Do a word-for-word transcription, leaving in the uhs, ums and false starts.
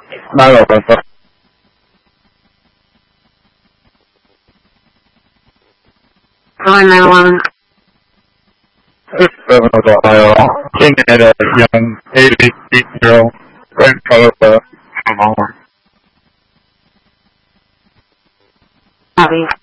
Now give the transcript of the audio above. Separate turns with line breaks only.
哪有分分？
啊，没有啊。
呃，那个还有今年的用 A B C 用跟考的什么？
哪里？